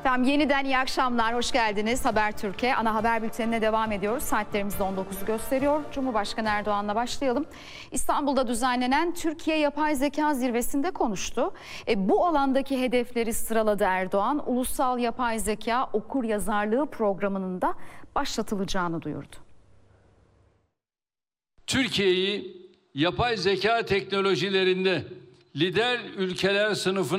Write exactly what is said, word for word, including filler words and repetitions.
Efendim yeniden iyi akşamlar, hoş geldiniz Habertürk'e. Ana haber bültenine devam ediyoruz. Saatlerimiz de on dokuzu gösteriyor. Cumhurbaşkanı Erdoğan'la başlayalım. İstanbul'da düzenlenen Türkiye Yapay Zeka Zirvesi'nde konuştu. E, bu alandaki hedefleri sıraladı Erdoğan. Ulusal Yapay Zeka Okuryazarlığı programının da başlatılacağını duyurdu. Türkiye'yi yapay zeka teknolojilerinde lider ülkeler sınıfına